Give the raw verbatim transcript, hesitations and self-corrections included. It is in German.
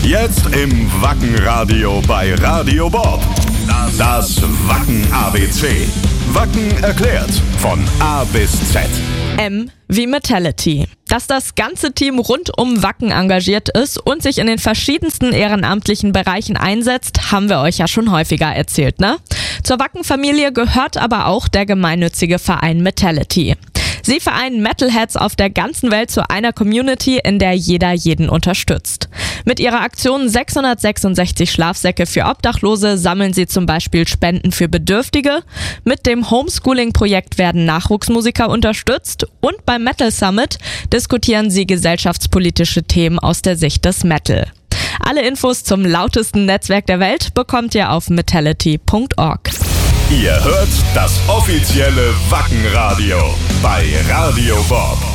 Jetzt im Wackenradio bei Radio Bob. Das Wacken A B C. Wacken erklärt. Von A bis Z. M wie Metality. Dass das ganze Team rund um Wacken engagiert ist und sich in den verschiedensten ehrenamtlichen Bereichen einsetzt, haben wir euch ja schon häufiger erzählt, ne? Zur Wacken-Familie gehört aber auch der gemeinnützige Verein Metality. Sie vereinen Metalheads auf der ganzen Welt zu einer Community, in der jeder jeden unterstützt. Mit ihrer Aktion sechshundertsechsundsechzig Schlafsäcke für Obdachlose sammeln sie zum Beispiel Spenden für Bedürftige. Mit dem Homeschooling-Projekt werden Nachwuchsmusiker unterstützt und beim Metal Summit diskutieren sie gesellschaftspolitische Themen aus der Sicht des Metal. Alle Infos zum lautesten Netzwerk der Welt bekommt ihr auf metality punkt org. Ihr hört das offizielle Wackenradio bei Radio Bob.